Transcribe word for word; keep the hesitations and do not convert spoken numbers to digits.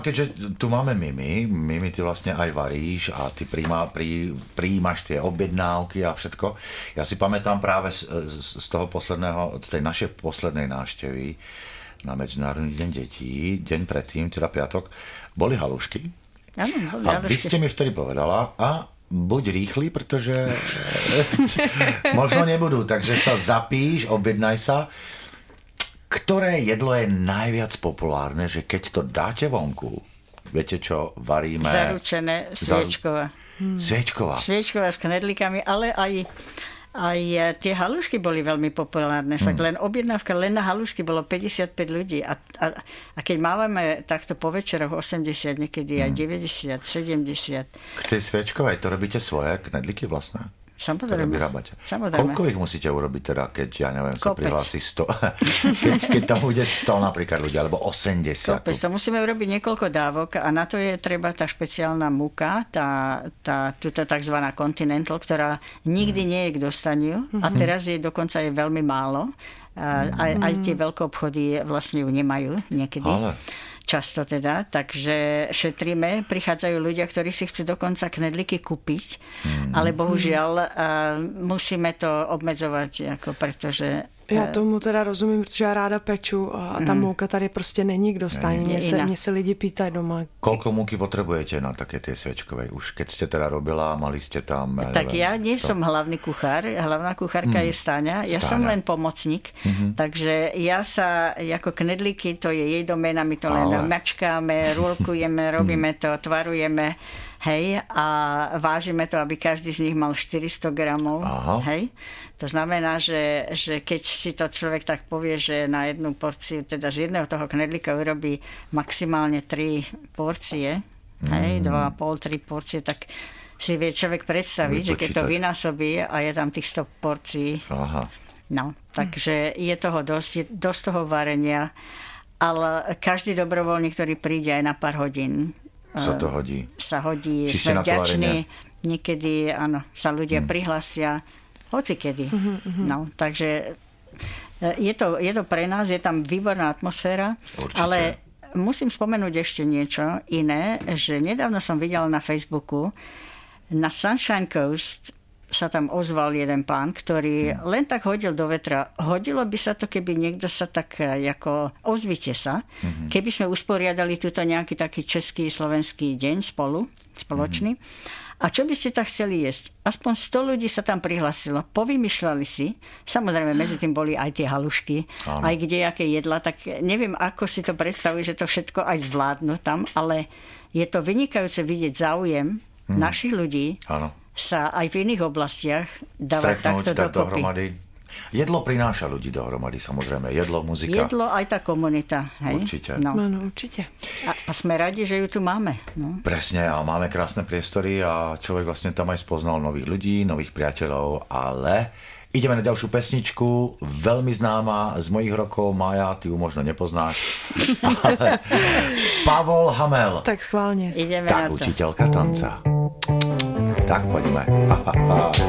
Keďže tu máme Mimi, Mimi, ty vlastne aj varíš a ty príjma, prí, prijímaš tie objednávky a všetko. Ja si pamätám práve z, z toho posledného, z tej našej poslednej návštevy na Medzinárodný deň detí, deň predtým, teda piatok, boli halušky. Áno, boli a halušky. vy ste mi vtedy povedala, a buď rýchly, pretože možno nebudú, takže sa zapíš, objednaj sa. Ktoré jedlo je najviac populárne, že keď to dáte vonku, viete čo, varíme... Zaručené, sviečková. Hmm. Sviečková. Sviečková s knedlíkami, ale aj, aj tie halušky boli veľmi populárne. Však hmm. len objednávka, len na halušky bolo päťdesiatpäť ľudí. A, a, a keď máme takto po večeroch osemdesiat, niekedy aj deväťdesiat, sedemdesiat. K tej sviečkovej to robíte svoje knedlíky vlastné? Samozrejme. Samozrejme. Koľko ich musíte urobiť teda, keď, ja neviem, sa prihlási sto? keď, keď tam bude sto napríklad ľudia, alebo osemdesiat. Kopec. To musíme urobiť niekoľko dávok a na to je treba tá špeciálna múka, tá, tá tuto takzvaná Continental, ktorá nikdy nie je k dostaniu a teraz jej dokonca je veľmi málo. Aj, aj tie veľké obchody vlastne ju nemajú niekedy. Ale... Často teda, takže šetríme. Prichádzajú ľudia, ktorí si chcú dokonca knedlíky kúpiť, mm. ale bohužiaľ uh, musíme to obmedzovať, ako pretože... Já tomu teda rozumím, protože já ráda peču a ta mm. mouka tady prostě není k dostání. Mně se, mně se lidi pýtají doma. Koľko múky potrebujete na také tie sviečkovej? Už keď ste teda robila, mali ste tam... Tak ja nie to... som hlavný kuchár. Hlavná kuchárka mm. je Stáňa. Ja Stáňa. Som len pomocník. Mm-hmm. Takže ja sa, ako knedlíky, to je jej doména, my to len Ale... mačkáme, rúlkujeme, robíme to, tvarujeme. Hej, a vážime to, aby každý z nich mal štyristo gramov. Aha. Hej. To znamená, že, že keď si to človek tak povie, že na jednu porciu, teda z jedného toho knedlíka urobí maximálne tri porcie, mm. hej, dva a pol, tri porcie, tak si vie človek predstaviť, že keď to vynásobí a je tam tých sto porcií. Aha. No, takže je toho dosť, je dosť toho varenia, ale každý dobrovoľník, ktorý príde aj na pár hodín, sa to hodí. Sa hodí, Či sme vďační. Niekedy, áno, sa ľudia hmm. prihlásia hocikedy. Mm-hmm. No, takže je to, je to pre nás, je tam výborná atmosféra, Určite. Ale musím spomenúť ešte niečo iné, že nedávno som videla na Facebooku, na Sunshine Coast sa tam ozval jeden pán, ktorý hmm. len tak hodil do vetra. Hodilo by sa to, keby niekto sa tak ako ozvite sa, hmm. keby sme usporiadali túto nejaký taký český, slovenský deň spolu, spoločný. Hmm. A čo by ste tak chceli jesť? Aspoň sto ľudí sa tam prihlasilo. Povymýšľali si. Samozrejme, medzi tým boli aj tie halušky, Áno. aj kdejaké jedla. Tak neviem, ako si to predstavujú, že to všetko aj zvládnu tam, ale je to vynikajúce vidieť záujem hmm. našich ľudí, Áno. sa aj v iných oblastiach dávať takto dokopy. Dohromady. Jedlo prináša ľudí dohromady, samozrejme. Jedlo, muzika. Jedlo aj tá komunita. Hej? Určite. No. No, určite. A, a sme radi, že ju tu máme. No. Presne, a máme krásne priestory a človek vlastne tam aj spoznal nových ľudí, nových priateľov, ale ideme na ďalšiu pesničku, veľmi známa z mojich rokov. Mája, ty ju možno nepoznáš. Ale Pavol Hamel. Tak schválne. Ideme tak, na to. učiteľka tanca. Tak poďme. Ha, ha, ha.